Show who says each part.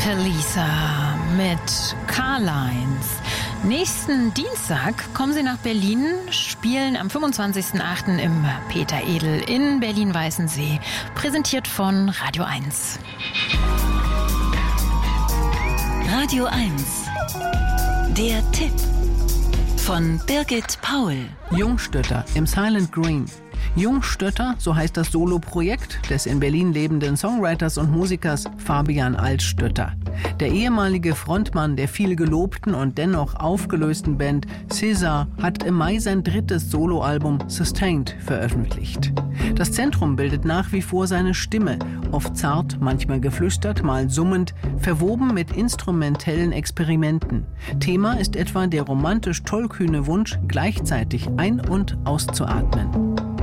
Speaker 1: Talisa mit Carlines. Nächsten Dienstag kommen sie nach Berlin, spielen am 25.08. im Peter Edel in Berlin-Weißensee, präsentiert von Radio 1.
Speaker 2: Radio 1, der Tipp von Birgit Paul.
Speaker 3: Jungstötter im Silent Green. Jungstötter, so heißt das Soloprojekt des in Berlin lebenden Songwriters und Musikers Fabian Altstötter. Der ehemalige Frontmann der viel gelobten und dennoch aufgelösten Band César hat im Mai sein drittes Soloalbum Sustained veröffentlicht. Das Zentrum bildet nach wie vor seine Stimme, oft zart, manchmal geflüstert, mal summend, verwoben mit instrumentellen Experimenten. Thema ist etwa der romantisch tollkühne Wunsch, gleichzeitig ein- und auszuatmen.